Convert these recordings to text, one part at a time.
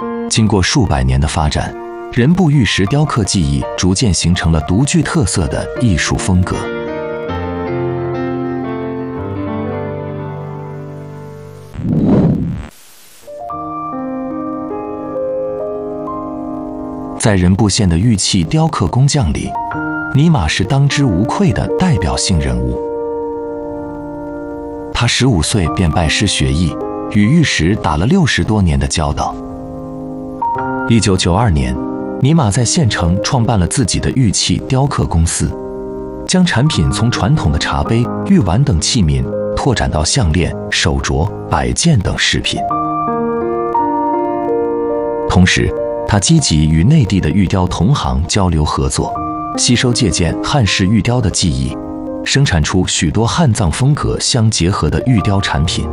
经过数百年的发展，人部玉石雕刻技艺逐渐形成了独具特色的艺术风格。在人部县的玉器雕刻工匠里，尼玛是当之无愧的代表性人物。他15岁便拜师学艺，与玉石打了60多年的交道。1992年，尼玛在县城创办了自己的玉器雕刻公司，将产品从传统的茶杯、玉碗等器皿拓展到项链、手镯、摆件等饰品。同时，他积极与内地的玉雕同行交流合作，吸收借鉴汉式玉雕的技艺，生产出许多汉藏风格相结合的玉雕产品。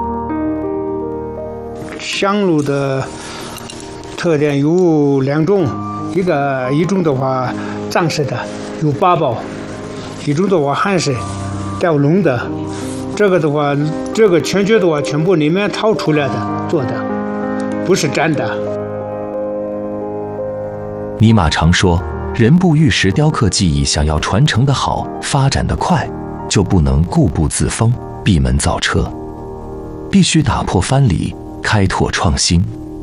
香炉的特点有2种，一种的话藏式的有8宝，一种的话汉式带龙的。这个的话，这个全角的话全部里面掏出来的做的，不是粘的。 尼玛常说，人部玉石雕刻技艺想要传承得好、发展得快，就不能固步自封、闭门造车，必须打破藩篱，开拓创新。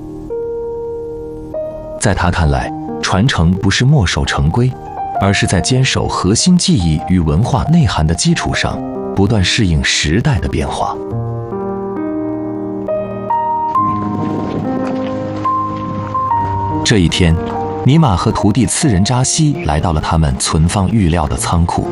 在他看来，传承不是墨守成规，而是在坚守核心技艺与文化内涵的基础上，不断适应时代的变化。这一天，尼玛和徒弟次仁扎西来到了他们存放玉料的仓库。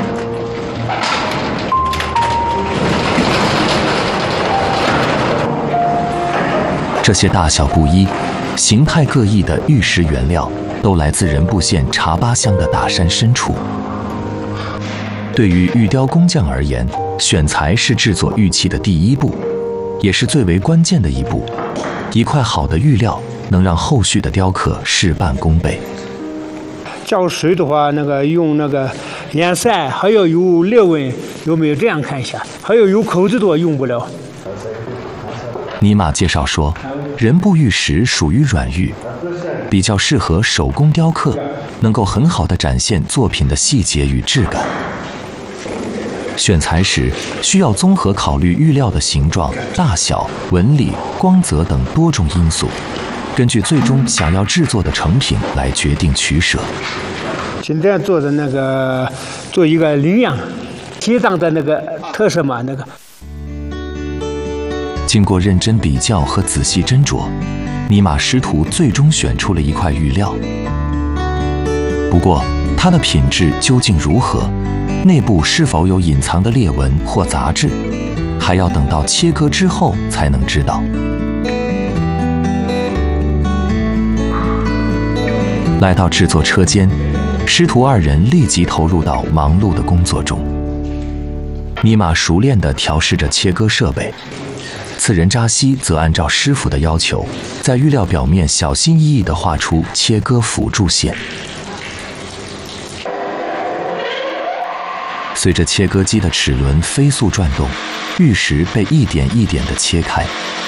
这些大小不一、形态各异的玉石原料，都来自人部县茶巴乡的大山深处。对于玉雕工匠而言，选材是制作玉器的第一步，也是最为关键的一步。一块好的玉料能让后续的雕刻事半功倍。 浇水的话，用颜色还要有裂纹，有没有这样看一下？还有口子的话用不了。 尼玛介绍说，人部玉石属于软玉，比较适合手工雕刻，能够很好地展现作品的细节与质感。选材时需要综合考虑玉料的形状、大小、纹理、光泽等多种因素，根据最终想要制作的成品来决定取舍。 今天做的做一个羚羊，西藏的特色嘛经过认真比较和仔细斟酌，尼玛师徒最终选出了一块玉料。不过，它的品质究竟如何？内部是否有隐藏的裂纹或杂质，还要等到切割之后才能知道。来到制作车间，师徒2人立即投入到忙碌的工作中。尼玛熟练地调试着切割设备，次仁扎西则按照师傅的要求，在玉料表面小心翼翼地画出切割辅助线。随着切割机的齿轮飞速转动，玉石被一点一点地切开。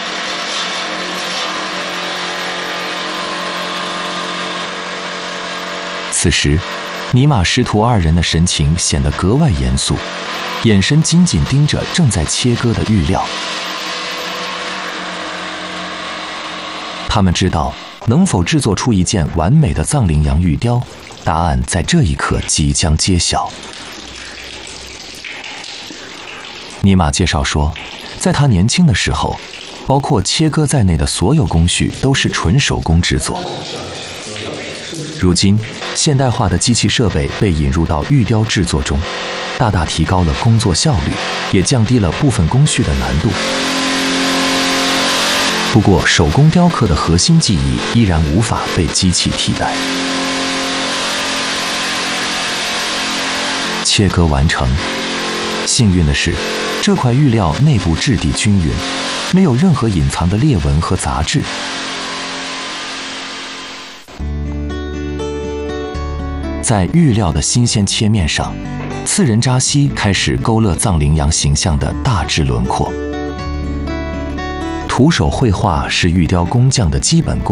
此时，尼玛师徒2人的神情显得格外严肃，眼神紧紧盯着正在切割的玉料。他们知道，能否制作出一件完美的藏羚羊玉雕，答案在这一刻即将揭晓。尼玛介绍说，在他年轻的时候，包括切割在内的所有工序都是纯手工制作。如今，现代化的机器设备被引入到玉雕制作中，大大提高了工作效率，也降低了部分工序的难度。不过，手工雕刻的核心技艺依然无法被机器替代。切割完成，幸运的是，这块玉料内部质地均匀，没有任何隐藏的裂纹和杂质。在玉料的新鲜切面上，次仁扎西开始勾勒藏羚羊形象的大致轮廓。徒手绘画是玉雕工匠的基本功。